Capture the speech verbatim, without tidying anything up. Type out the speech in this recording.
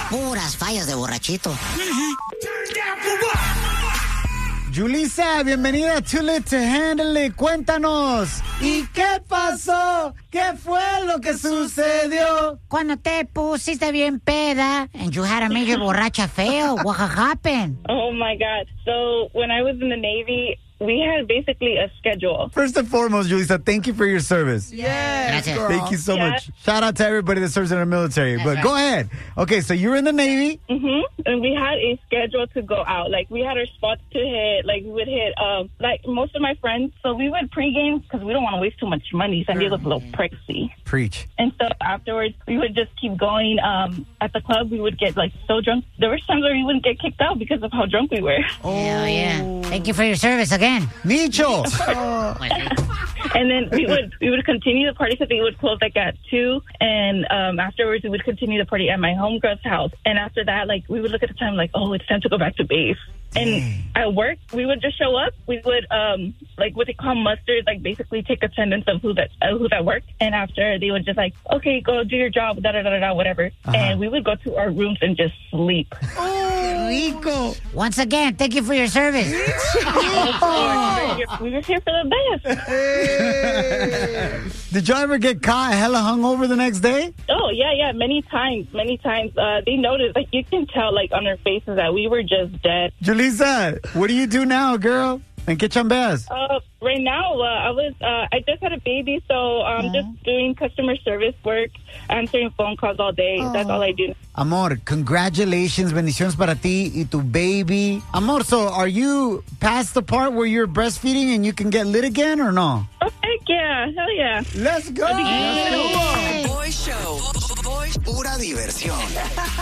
Puras fallas de borrachito. Julissa, bienvenida a Too Lit to Handle It. Cuéntanos. ¿Y qué pasó? ¿Qué fue lo que sucedió? Cuando te pusiste bien peda and you had a major borracha fail, what happened? Oh my God. So when I was in the Navy, we had basically a schedule. First and foremost, Julissa, thank you for your service. Yes, Gracias. Thank you so Yes. much. Shout out to everybody that serves in our military. That's but right. go ahead. Okay, so you were in the Navy. hmm And we had a schedule to go out. Like, we had our spots to hit. Like, we would hit, um, like, most of my friends. So we would pregame because we don't want to waste too much money. San Diego's a little pricey. Preach. And so afterwards, we would just keep going. Um, at the club, we would get, like, so drunk. There were times where we wouldn't get kicked out because of how drunk we were. Hell yeah. Thank you for your service again. Micho. And then we would we would continue the party because they would close like at two, and um, afterwards we would continue the party at my homegirl's house. And after that, like we would look at the time like, oh, it's time to go back to base. And at work, we would just show up. We would um like what they call mustard, like basically take attendance of who that uh, who that worked. And after they would just like, okay, go do your job, da da da da, whatever. Uh-huh. And we would go to our rooms and just sleep. Rico. Once again, thank you for your service. We were here for the best. Did y'all ever get caught hella hungover the next day? Oh, yeah, yeah, many times, many times. Uh, they noticed, like, you can tell, like, on our faces that we were just dead. Julissa, what do you do now, girl? And get chambeas. Uh, right now, uh, I was, uh, I just had a baby, so I'm Uh-huh. just doing customer service work, answering phone calls all day. That's all I do. Amor, congratulations, bendiciones para ti y tu baby. Amor, so are you past the part where you're breastfeeding and you can get lit again or no? Oh, heck yeah, hell yeah. Let's go. Hey. Boy Show. Boy, pura diversión.